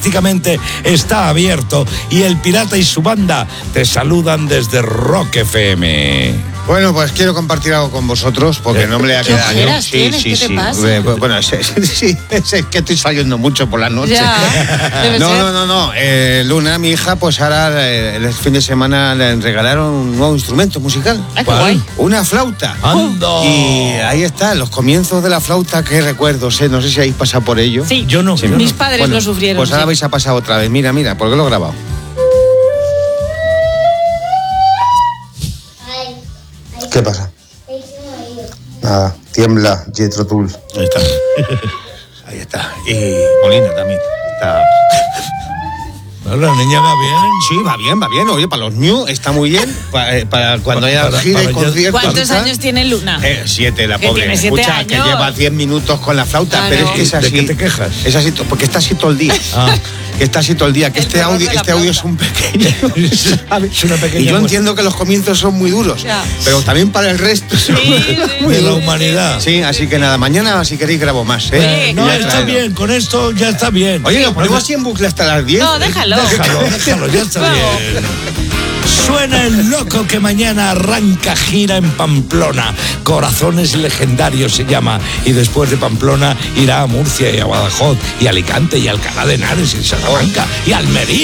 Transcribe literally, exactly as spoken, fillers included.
Prácticamente está abierto y el Pirata y su banda te saludan desde Rock F M. Bueno, pues quiero compartir algo con vosotros porque no me le ha quedado año. Sí, sí, sí. Bueno, es, sí, es que estoy saliendo mucho por la noche. Ya, debe no, ser. no, no, no. Eh, Luna, mi hija, pues ahora eh, el fin de semana le regalaron un nuevo instrumento musical. Ah, qué guay. Una flauta. ¡Anda! Y ahí está, los comienzos de la flauta, qué recuerdos, ¿eh? No sé si habéis pasado por ello. Sí, Yo no. Sí, yo mis no. padres Bueno, lo sufrieron. Pues ahora sí. vais a pasar otra vez. Mira, mira, porque lo he grabado. ¿Qué pasa? Nada, tiembla, Jethro Tull. Ahí está. Ahí está. Y Molina también. Está. La niña va bien. Sí, va bien, va bien. Oye, para los new está muy bien. Para, eh, para cuando haya Para- gira y para- conciertos. ¿Cuántos y tal. años tiene Luna? Eh, siete, la Que pobre. tiene siete Escucha, años. que lleva diez minutos con la flauta, Claro. pero es que es ¿De así. qué te quejas? Es así, to- porque está así todo el día. Ah. Que está así todo el día. Que El este terror audio, de la este audio es flauta. un pequeño. ¿sabes? Es una pequeña y yo muestra. entiendo que los comienzos son muy duros, Ya. pero también para el resto son Sí, sí, muy De la duros. humanidad. Sí, así que nada, mañana si queréis grabo más, ¿eh? Sí, No, Ya he está traído. bien. Con esto ya está bien. Oye, lo ponemos así en bucle hasta las diez. No, déjalo. Déjalo, déjalo, ya está Vamos. bien. Suena el loco que mañana arranca gira en Pamplona. Corazones Legendarios se llama. Y después de Pamplona irá a Murcia y a Badajoz y a Alicante y a Alcalá de Henares y Salamanca y a Almería.